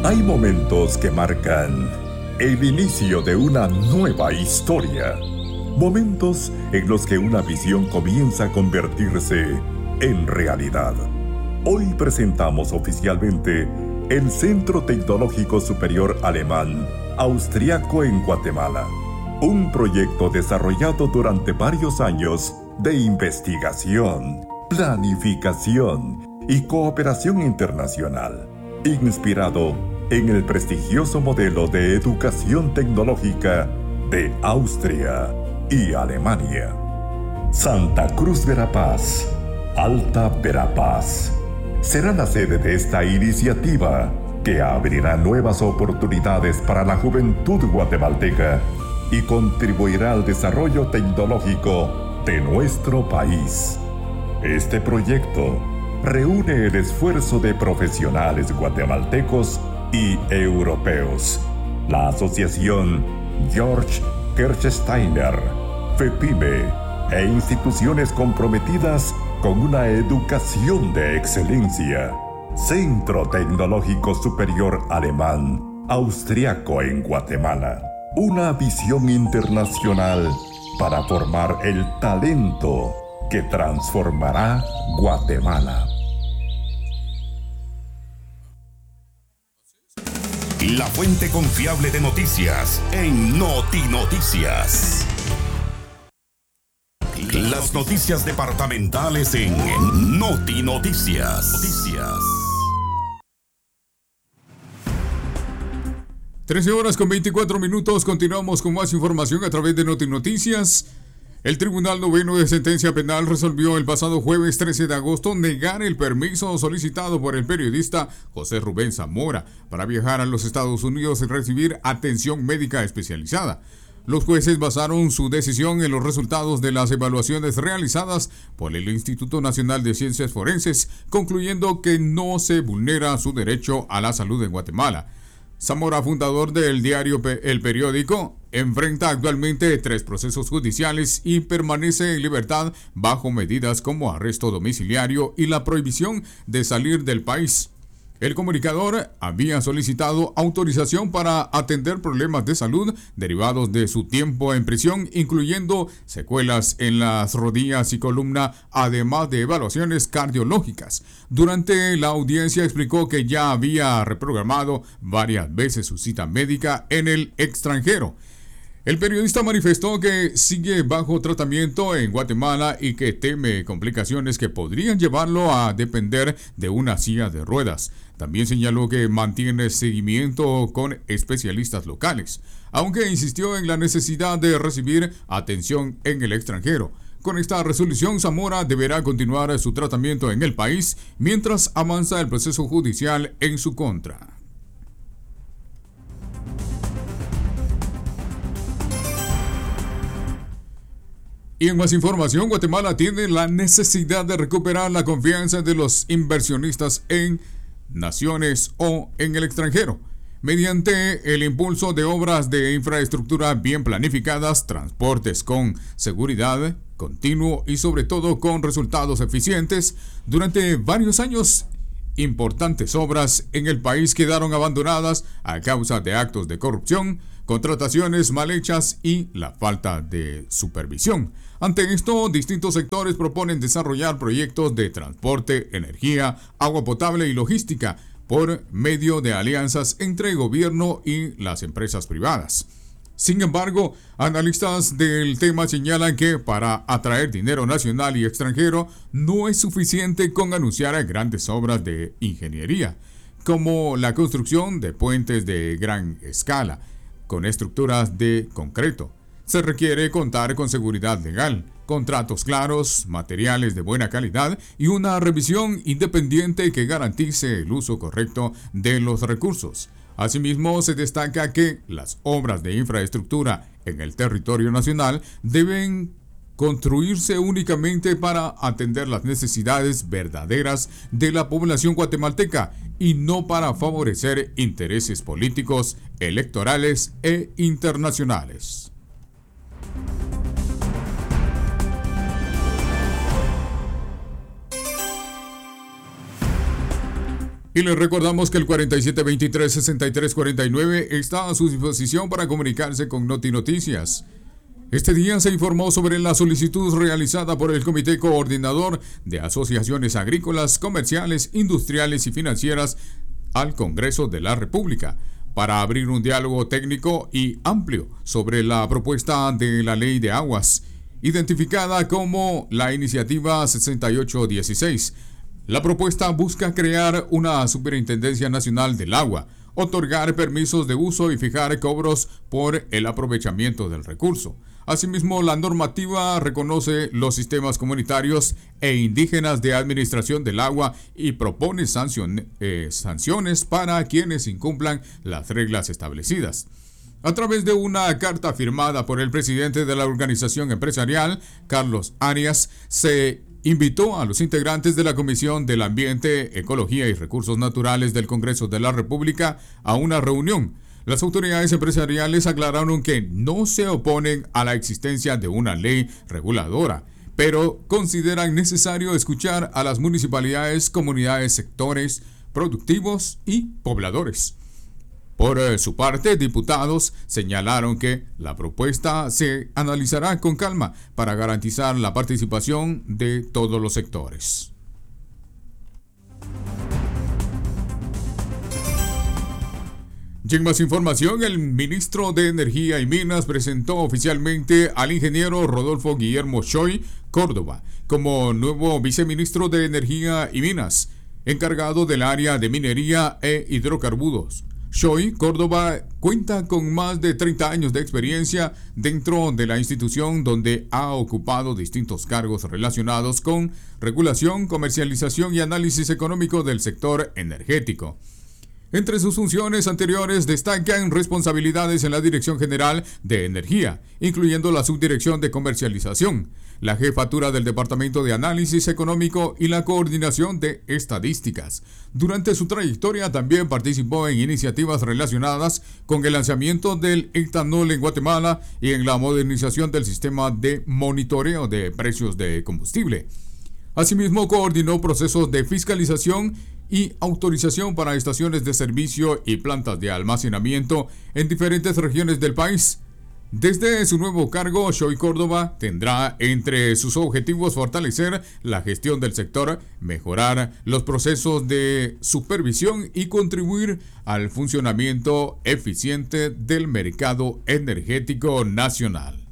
Hay momentos que marcan el inicio de una nueva historia. Momentos en los que una visión comienza a convertirse en realidad. Hoy presentamos oficialmente el Centro Tecnológico Superior Alemán Austriaco en Guatemala. Un proyecto desarrollado durante varios años de investigación, planificación y cooperación internacional, inspirado en el prestigioso modelo de educación tecnológica de Austria y Alemania. Santa Cruz Verapaz, Alta Verapaz, será la sede de esta iniciativa que abrirá nuevas oportunidades para la juventud guatemalteca y contribuirá al desarrollo tecnológico de nuestro país. Este proyecto reúne el esfuerzo de profesionales guatemaltecos y europeos, la Asociación Georg Kirchsteiner, FEPIME e instituciones comprometidas con una educación de excelencia. Centro Tecnológico Superior Alemán Austriaco en Guatemala. Una visión internacional para formar el talento que transformará Guatemala. La fuente confiable de noticias en Notinoticias. Las noticias departamentales en Notinoticias. 13:24. Continuamos con más información a través de Notinoticias. El Tribunal Noveno de Sentencia Penal resolvió el pasado jueves 13 de agosto negar el permiso solicitado por el periodista José Rubén Zamora para viajar a los Estados Unidos y recibir atención médica especializada. Los jueces basaron su decisión en los resultados de las evaluaciones realizadas por el Instituto Nacional de Ciencias Forenses, concluyendo que no se vulnera su derecho a la salud en Guatemala. Zamora, fundador del diario El Periódico, enfrenta actualmente 3 procesos judiciales y permanece en libertad bajo medidas como arresto domiciliario y la prohibición de salir del país. El comunicador había solicitado autorización para atender problemas de salud derivados de su tiempo en prisión, incluyendo secuelas en las rodillas y columna, además de evaluaciones cardiológicas. Durante la audiencia explicó que ya había reprogramado varias veces su cita médica en el extranjero. El periodista manifestó que sigue bajo tratamiento en Guatemala y que teme complicaciones que podrían llevarlo a depender de una silla de ruedas. También señaló que mantiene seguimiento con especialistas locales, aunque insistió en la necesidad de recibir atención en el extranjero. Con esta resolución, Zamora deberá continuar su tratamiento en el país mientras avanza el proceso judicial en su contra. Y en más información, Guatemala tiene la necesidad de recuperar la confianza de los inversionistas en naciones o en el extranjero, mediante el impulso de obras de infraestructura bien planificadas, transportes con seguridad, continuo y sobre todo con resultados eficientes. Durante varios años, importantes obras en el país quedaron abandonadas a causa de actos de corrupción, contrataciones mal hechas y la falta de supervisión. Ante esto, distintos sectores proponen desarrollar proyectos de transporte, energía, agua potable y logística por medio de alianzas entre gobierno y las empresas privadas. Sin embargo, analistas del tema señalan que para atraer dinero nacional y extranjero no es suficiente con anunciar grandes obras de ingeniería, como la construcción de puentes de gran escala, con estructuras de concreto. Se requiere contar con seguridad legal, contratos claros, materiales de buena calidad y una revisión independiente que garantice el uso correcto de los recursos. Asimismo, se destaca que las obras de infraestructura en el territorio nacional deben construirse únicamente para atender las necesidades verdaderas de la población guatemalteca y no para favorecer intereses políticos, electorales e internacionales. Y les recordamos que el 4723-6349 está a su disposición para comunicarse con Noti Noticias. Este día se informó sobre la solicitud realizada por el Comité Coordinador de Asociaciones Agrícolas, Comerciales, Industriales y Financieras al Congreso de la República para abrir un diálogo técnico y amplio sobre la propuesta de la Ley de Aguas, identificada como la Iniciativa 6816. La propuesta busca crear una Superintendencia Nacional del Agua, otorgar permisos de uso y fijar cobros por el aprovechamiento del recurso. Asimismo, la normativa reconoce los sistemas comunitarios e indígenas de administración del agua y propone sanciones para quienes incumplan las reglas establecidas. A través de una carta firmada por el presidente de la organización empresarial, Carlos Arias, se invitó a los integrantes de la Comisión del Ambiente, Ecología y Recursos Naturales del Congreso de la República a una reunión. Las autoridades empresariales aclararon que no se oponen a la existencia de una ley reguladora, pero consideran necesario escuchar a las municipalidades, comunidades, sectores productivos y pobladores. Por su parte, diputados señalaron que la propuesta se analizará con calma para garantizar la participación de todos los sectores. Y en más información, el ministro de Energía y Minas presentó oficialmente al ingeniero Rodolfo Guillermo Shoy Córdoba como nuevo viceministro de Energía y Minas, encargado del área de minería e hidrocarburos. Shoy Córdoba cuenta con más de 30 años de experiencia dentro de la institución, donde ha ocupado distintos cargos relacionados con regulación, comercialización y análisis económico del sector energético. Entre sus funciones anteriores destacan responsabilidades en la Dirección General de Energía, incluyendo la Subdirección de Comercialización, la jefatura del Departamento de Análisis Económico y la coordinación de estadísticas. Durante su trayectoria también participó en iniciativas relacionadas con el lanzamiento del etanol en Guatemala y en la modernización del sistema de monitoreo de precios de combustible. Asimismo, coordinó procesos de fiscalización y autorización para estaciones de servicio y plantas de almacenamiento en diferentes regiones del país. Desde su nuevo cargo, Shoy Córdoba tendrá entre sus objetivos fortalecer la gestión del sector, mejorar los procesos de supervisión y contribuir al funcionamiento eficiente del mercado energético nacional.